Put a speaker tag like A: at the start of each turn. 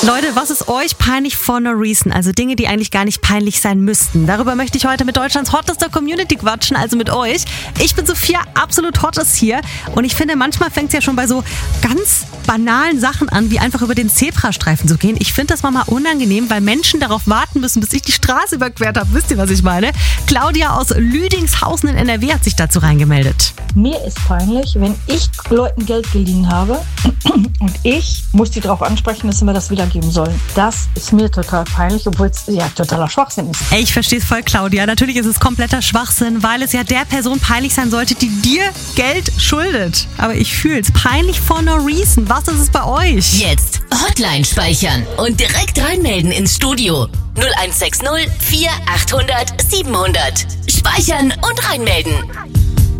A: Leute, was ist euch peinlich for no reason? Also Dinge, die eigentlich gar nicht peinlich sein müssten. Darüber möchte ich heute mit Deutschlands hottester Community quatschen, also mit euch. Ich bin Sophia, absolut hottest hier. Und ich finde, manchmal fängt es ja schon bei so ganz banalen Sachen an, wie einfach über den Zebrastreifen zu gehen. Ich finde das manchmal unangenehm, weil Menschen darauf warten müssen, bis ich die Straße überquert habe. Wisst ihr, was ich meine? Claudia aus Lüdingshausen in NRW hat sich dazu reingemeldet.
B: Mir ist peinlich, wenn ich Leuten Geld geliehen habe und ich muss die darauf ansprechen, dass sie mir das wiedergeben sollen. Das ist mir total peinlich, obwohl es ja totaler Schwachsinn ist.
A: Ey, ich verstehe es voll, Claudia. Natürlich ist es kompletter Schwachsinn, weil es ja der Person peinlich sein sollte, die dir Geld schuldet. Aber ich fühle es. Peinlich for no reason. Was ist es bei euch?
C: Jetzt Hotline speichern und direkt reinmelden ins Studio. 0160 4800 700. Speichern und reinmelden.